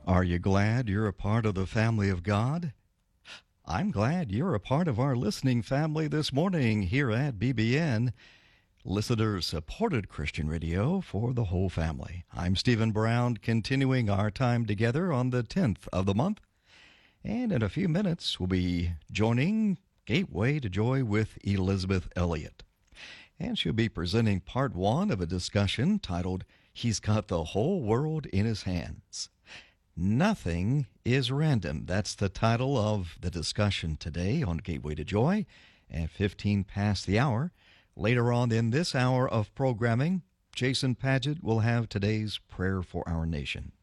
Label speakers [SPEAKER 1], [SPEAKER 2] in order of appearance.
[SPEAKER 1] Are you glad you're a part of the family of God? I'm glad you're a part of our listening family this morning here at BBN, listener-supported Christian radio for the whole family. I'm Stephen Brown, continuing our time together on the 10th of the month. And in a few minutes, we'll be joining Gateway to Joy with Elizabeth Elliott. And she'll be presenting part one of a discussion titled, He's Got the Whole World in His Hands. Nothing is random. That's the title of the discussion today on Gateway to Joy at 15 past the hour. Later on in this hour of programming, Jason Padgett will have today's prayer for our nation.